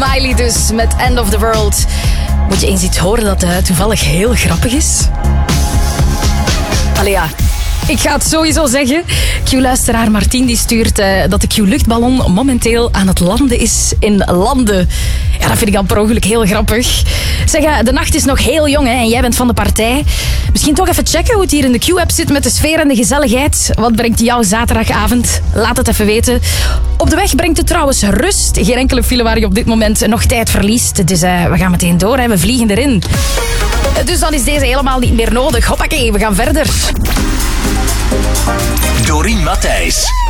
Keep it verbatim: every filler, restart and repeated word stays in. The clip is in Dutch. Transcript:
Miley dus, met End of the World. Moet je eens iets horen dat uh, toevallig heel grappig is? Allee ja, ik ga het sowieso zeggen. Q-luisteraar Martien die stuurt uh, dat de Q-luchtballon momenteel aan het landen is in Landen. Ja, dat vind ik dan per ongeluk heel grappig. Zeg, uh, de nacht is nog heel jong hè, en jij bent van de partij. Misschien toch even checken hoe het hier in de Q-app zit met de sfeer en de gezelligheid. Wat brengt jouw zaterdagavond? Laat het even weten. Op de weg brengt het trouwens rust. Geen enkele file waar je op dit moment nog tijd verliest. Dus uh, we gaan meteen door en we vliegen erin. Dus dan is deze helemaal niet meer nodig. Hoppakee, we gaan verder. Dorien Matthijs.